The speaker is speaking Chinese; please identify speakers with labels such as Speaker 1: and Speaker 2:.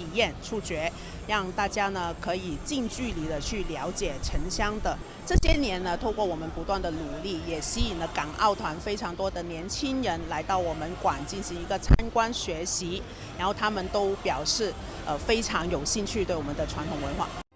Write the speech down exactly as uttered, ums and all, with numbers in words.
Speaker 1: 验触觉，让大家呢可以近距离的去了解城乡的。这些年呢，透过我们不断的努力，也吸引了港澳团非常多的年轻人来到我们馆进行一个参观学习，然后他们都表示呃非常有兴趣对我们的传统文化。